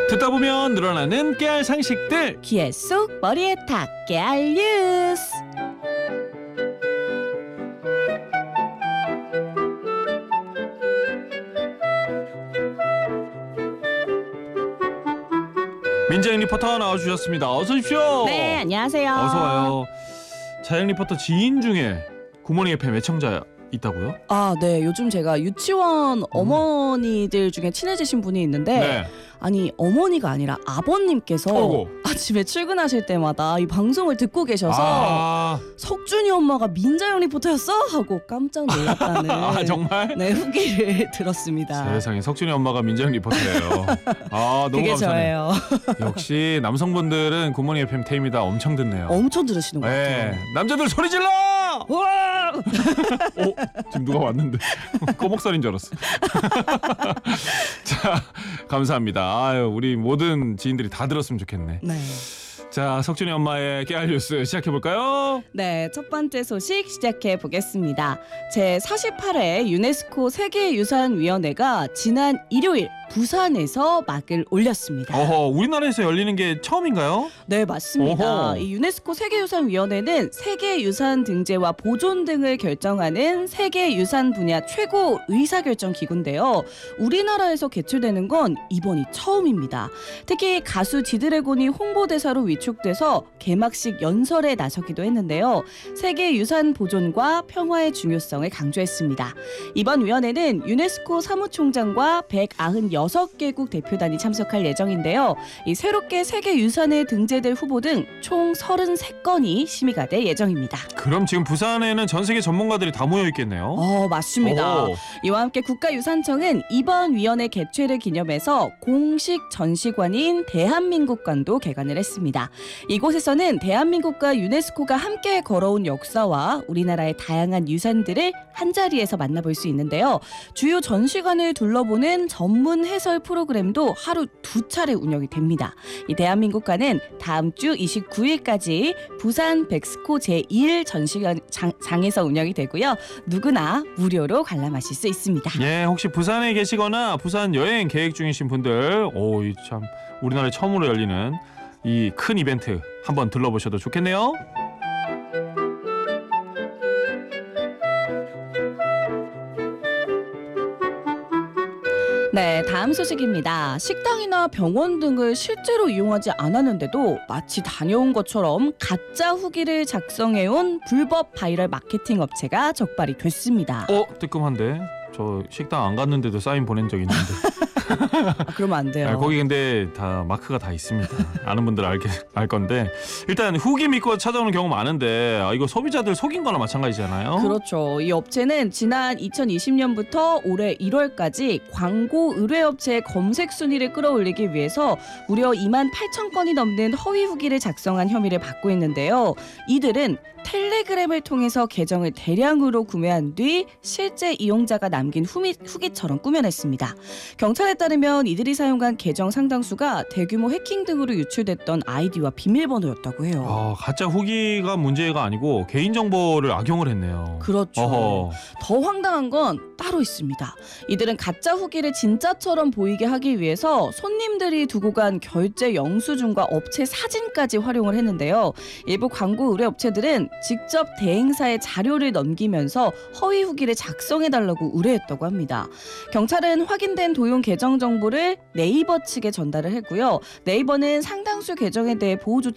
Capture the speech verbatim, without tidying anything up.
듣다 보면 늘어나는 깨알 상식들. 귀에 쏙 머리에 탁 깨알 뉴스. 민자영 리포터 나와주셨습니다. 어서 오십시오. 네, 안녕하세요. 어서 와요. 자영 리포터 지인 중에 굿모닝 에프엠 애청자 있다고요? 아, 네. 요즘 제가 유치원 어머니들 중에 친해지신 분이 있는데 네. 아니 어머니가 아니라 아버님께서 어구. 아침에 출근하실 때마다 이 방송을 듣고 계셔서 아, 석준이 엄마가 민자영 리포터였어? 하고 깜짝 놀랐다는 아 정말? 네, 후기를 들었습니다. 세상에 석준이 엄마가 민자영 리포터예요. 아 너무 그게 감사해요. 저예요. 역시 남성분들은 굿모닝 에프엠 테이미다 엄청 듣네요. 엄청 들으시는 것 같아요. 네. 남자들 소리 질러! 우와! 어? 지금 누가 왔는데 꼬목살인 줄 알았어. 자, 감사합니다. 아유, 우리 모든 지인들이 다 들었으면 좋겠네. 네. 자, 석준이 엄마의 깨알 뉴스 시작해 볼까요? 네, 첫 번째 소식 시작해 보겠습니다. 제사십팔 회 유네스코 세계유산위원회가 지난 일요일 부산에서 막을 올렸습니다. 어허, 우리나라에서 열리는 게 처음인가요? 네, 맞습니다. 어허. 이 유네스코 세계유산위원회는 세계유산 등재와 보존 등을 결정하는 세계유산 분야 최고 의사결정 기구인데요. 우리나라에서 개최되는 건 이번이 처음입니다. 특히 가수 지드래곤이 홍보대사로 위촉돼서 개막식 연설에 나서기도 했는데요. 세계유산 보존과 평화의 중요성을 강조했습니다. 이번 위원회는 유네스코 사무총장과 백구십육 개국 대표단이 참석할 예정인데요. 이 새롭게 세계유산에 등재될 후보 등 총 서른세 건이 심의가 될 예정입니다. 그럼 지금 부산에는 전 세계 전문가들이 다 모여 있겠네요. 어, 맞습니다. 오. 이와 함께 국가유산청은 이번 위원회 개최를 기념해서 공식 전시관인 대한민국관도 개관을 했습니다. 이곳에서는 대한민국과 유네스코가 함께 걸어온 역사와 우리나라의 다양한 유산들을 한자리에서 만나볼 수 있는데요. 주요 전시관을 둘러보는 전문 해설 프로그램도 하루 두 차례 운영이 됩니다. 이 대한민국관은 다음 주 이십구 일까지 부산 백스코 제일 전시장에서 운영이 되고요. 누구나 무료로 관람하실 수 있습니다. 예, 혹시 부산에 계시거나 부산 여행 계획 중이신 분들, 오, 이 참 우리나라에 처음으로 열리는 이 큰 이벤트 한번 들러보셔도 좋겠네요. 네, 다음 소식입니다. 식당이나 병원 등을 실제로 이용하지 않았는데도 마치 다녀온 것처럼 가짜 후기를 작성해온 불법 바이럴 마케팅 업체가 적발이 됐습니다. 어, 뜨끔한데? 저 식당 안 갔는데도 사인 보낸 적 있는데. 아, 그러면 안 돼요. 아, 거기 근데 다 마크가 다 있습니다. 아는 분들 알게 알 건데 일단 후기 믿고 찾아오는 경우 많은데 아, 이거 소비자들 속인 거나 마찬가지잖아요. 그렇죠. 이 업체는 지난 이천이십 년부터 올해 일월까지 광고 의뢰업체의 검색 순위를 끌어올리기 위해서 무려 이만 팔천 건이 넘는 허위 후기를 작성한 혐의를 받고 있는데요. 이들은 텔레그램을 통해서 계정을 대량으로 구매한 뒤 실제 이용자가 남긴 후미, 후기처럼 꾸며냈습니다. 경찰에 따르면 이들이 사용한 계정 상당수가 대규모 해킹 등으로 유출됐던 아이디와 비밀번호였다고 해요. 아, 가짜 후기가 문제가 아니고 개인정보를 악용을 했네요. 그렇죠. 어허. 더 황당한 건 따로 있습니다. 이들은 가짜 후기를 진짜처럼 보이게 하기 위해서 손님들이 두고 간 결제 영수증과 업체 사진까지 활용을 했는데요. 일부 광고 의뢰 업체들은 직접 대행사에 자료를 넘기면서 허위 후기를 작성해달라고 의뢰했다고 합니다. 경찰은 확인된 도용 계정 정보를 네이버 측에 전달을 했고요. 네이버는 상당수 계정에 대해 보호 조치